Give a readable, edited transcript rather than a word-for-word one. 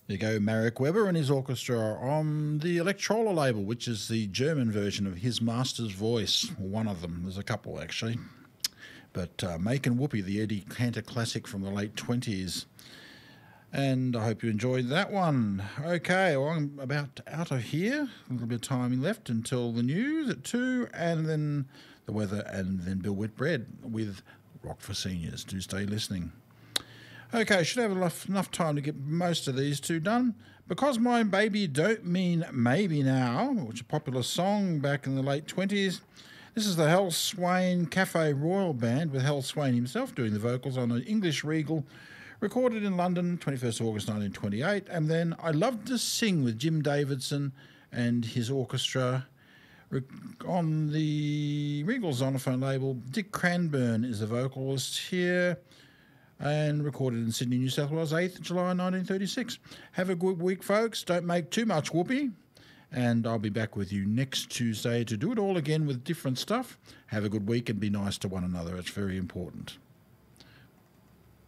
There you go, Marek Weber and his orchestra on the Electrola label, which is the German version of His Master's Voice. One of them. There's a couple, actually. But Make and Whoopi, the Eddie Cantor classic from the late 20s. And I hope you enjoyed that one. Okay, well, I'm about out of here. A little bit of time left until the news at 2, and then the weather, and then Bill Whitbread with Rock for Seniors. Do stay listening. Okay, should have enough time to get most of these two done. Because My Baby Don't Mean Maybe Now, which is a popular song back in the late 20s. This is the Hal Swain Cafe Royal Band with Hal Swain himself doing the vocals on an English Regal, recorded in London, 21st August 1928. And then I Love to Sing with Jim Davidson and his orchestra on the Regal Zonophone label. Dick Cranburn is the vocalist here, and recorded in Sydney, New South Wales, 8th July 1936. Have a good week, folks. Don't make too much whoopee. And I'll be back with you next Tuesday to do it all again with different stuff. Have a good week and be nice to one another. It's very important.